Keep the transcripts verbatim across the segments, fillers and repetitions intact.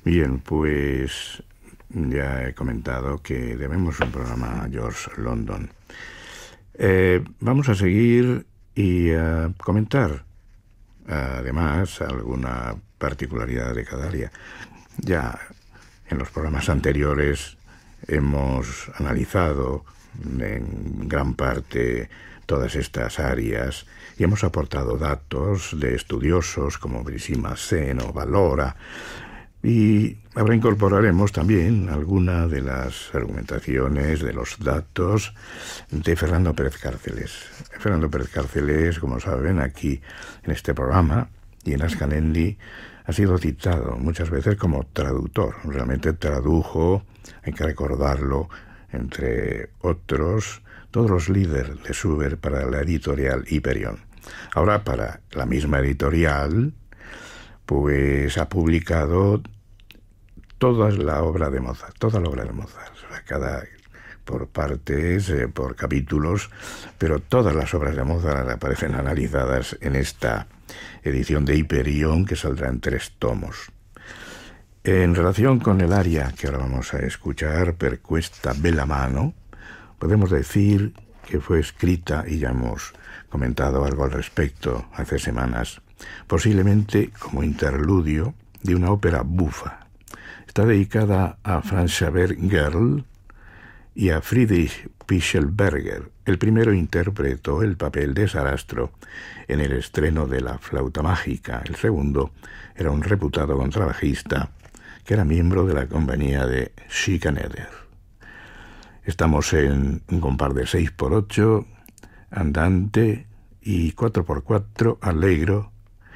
Bien, pues ya he comentado que debemos un programa a George London. Eh, vamos a seguir y a comentar, además, alguna particularidad de cada área. Ya en los programas anteriores hemos analizado en gran parte todas estas áreas y hemos aportado datos de estudiosos como Brisima Sen o Valora, y ahora incorporaremos también alguna de las argumentaciones, de los datos de Fernando Pérez Cárceles. Fernando Pérez Cárceles, como saben, aquí en este programa y en Azcalendi ha sido citado muchas veces como traductor. Realmente tradujo, hay que recordarlo, entre otros, todos los líderes de Schubert para la editorial Hyperion. Ahora, para la misma editorial, pues ha publicado toda la obra de Mozart, toda la obra de Mozart, o sea, cada por partes, eh, por capítulos, pero todas las obras de Mozart aparecen analizadas en esta edición de Hyperion, que saldrá en tres tomos. En relación con el aria que ahora vamos a escuchar, Per questa bella mano, podemos decir que fue escrita, y ya hemos comentado algo al respecto hace semanas, posiblemente como interludio de una ópera bufa. Está dedicada a Franz Xaver Gerl y a Friedrich Pichelberger. El primero interpretó el papel de Sarastro en el estreno de La flauta mágica. El segundo era un reputado contrabajista que era miembro de la compañía de Schikaneder. Estamos en un compás de seis por ocho, andante y cuatro por cuatro, allegro,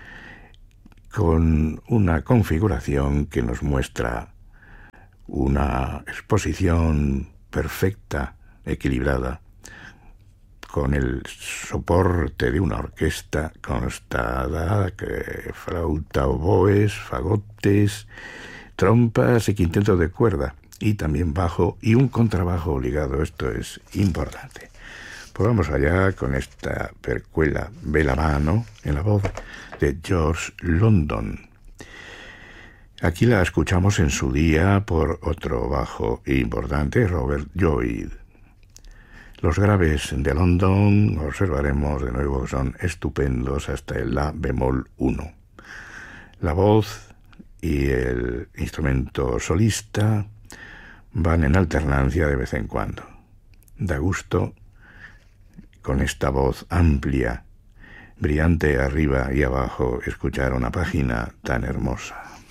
con una configuración que nos muestra una exposición perfecta, equilibrada, con el soporte de una orquesta constada, que flauta, oboes, fagotes, trompas y quinteto de cuerda, y también bajo y un contrabajo obligado. Esto es importante. Pues vamos allá con esta Per quella bella mano en la voz de George London. Aquí la escuchamos en su día por otro bajo importante, Robert Lloyd. Los graves de London, observaremos de nuevo que son estupendos hasta el La bemol uno. La voz y el instrumento solista van en alternancia de vez en cuando. Da gusto con esta voz amplia, brillante arriba y abajo, escuchar una página tan hermosa.